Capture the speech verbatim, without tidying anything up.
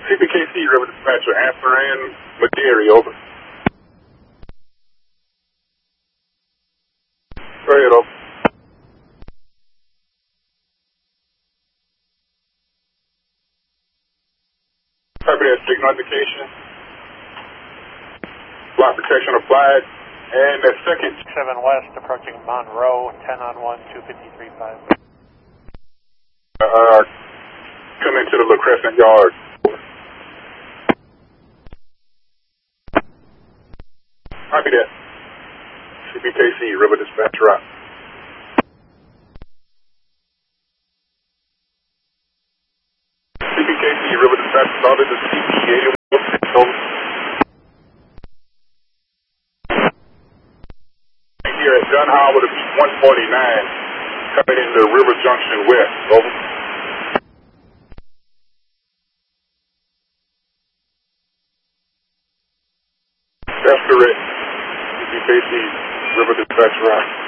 C P K C River Dispatcher, answering Maderi, over. Go ahead, over. Copy that signal indication. Block protection applied. And that second. seven West approaching Monroe, ten on one, two fifty-three point five. Uh, come into the little crescent yard. Copy that. C P K C, River Dispatcher out. C P K C, River Dispatcher started the C P eighty-one. Here at Gun Harbor to Beach one forty-nine, coming into River Junction West. Over. That's correct. C P K C, River Dispatcher out.